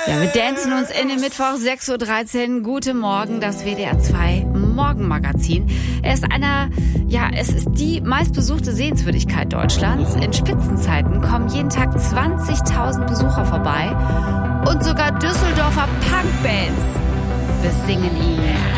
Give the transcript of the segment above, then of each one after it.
Ja, wir dancen uns in den Mittwoch 6.13 Uhr. Guten Morgen, das WDR 2 Morgenmagazin. Es ist die meistbesuchte Sehenswürdigkeit Deutschlands. In Spitzenzeiten kommen jeden Tag 20.000 Besucher vorbei. Und sogar Düsseldorfer Punkbands besingen ihn.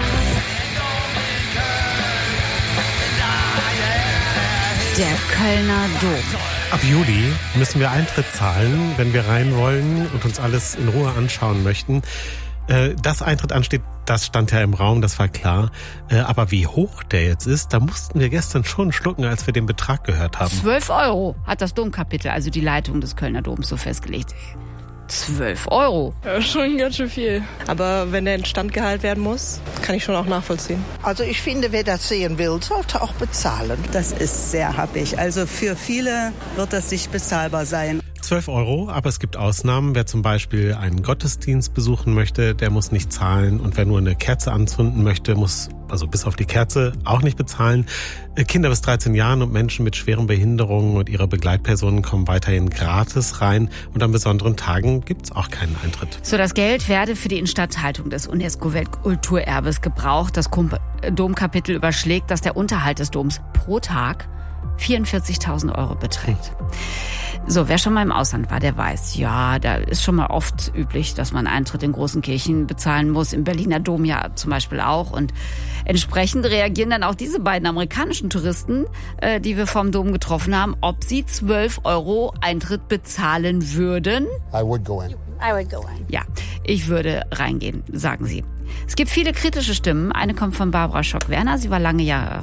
Der Kölner Dom. Ab Juli müssen wir Eintritt zahlen, wenn wir rein wollen und uns alles in Ruhe anschauen möchten. Dass Eintritt ansteht, das stand ja im Raum, das war klar. Aber wie hoch der jetzt ist, da mussten wir gestern schon schlucken, als wir den Betrag gehört haben. 12 Euro hat das Domkapitel, also die Leitung des Kölner Doms, so festgelegt. 12 Euro. Ja, schon ganz schön viel. Aber wenn der instand gehalten werden muss, kann ich schon auch nachvollziehen. Also ich finde, wer das sehen will, sollte auch bezahlen. Das ist sehr happig. Also für viele wird das nicht bezahlbar sein. 12 Euro, aber es gibt Ausnahmen. Wer zum Beispiel einen Gottesdienst besuchen möchte, der muss nicht zahlen. Und wer nur eine Kerze anzünden möchte, muss, also bis auf die Kerze, auch nicht bezahlen. Kinder bis 13 Jahren und Menschen mit schweren Behinderungen und ihre Begleitpersonen kommen weiterhin gratis rein. Und an besonderen Tagen gibt's auch keinen Eintritt. So, das Geld werde für die Instandhaltung des UNESCO-Weltkulturerbes gebraucht. Das Domkapitel überschlägt, dass der Unterhalt des Doms pro Tag 44.000 Euro beträgt. So, wer schon mal im Ausland war, der weiß, ja, da ist schon mal oft üblich, dass man Eintritt in großen Kirchen bezahlen muss. Im Berliner Dom ja zum Beispiel auch. Und entsprechend reagieren dann auch diese beiden amerikanischen Touristen, die wir vom Dom getroffen haben, ob sie 12 Euro Eintritt bezahlen würden. I would go in. Ja, ich würde reingehen, sagen sie. Es gibt viele kritische Stimmen. Eine kommt von Barbara Schock-Werner. Sie war lange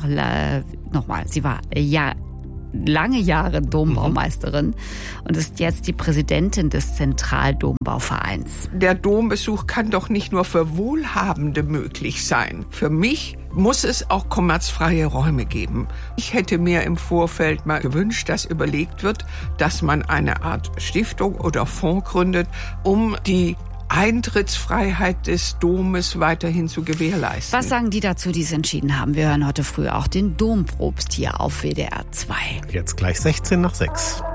Jahre Dombaumeisterin und ist jetzt die Präsidentin des Zentraldombauvereins. Der Dombesuch kann doch nicht nur für Wohlhabende möglich sein. Für mich muss es auch kommerzfreie Räume geben. Ich hätte mir im Vorfeld mal gewünscht, dass überlegt wird, dass man eine Art Stiftung oder Fonds gründet, um die Eintrittsfreiheit des Domes weiterhin zu gewährleisten. Was sagen die dazu, die es entschieden haben? Wir hören heute früh auch den Dompropst hier auf WDR 2. Jetzt gleich 6:16.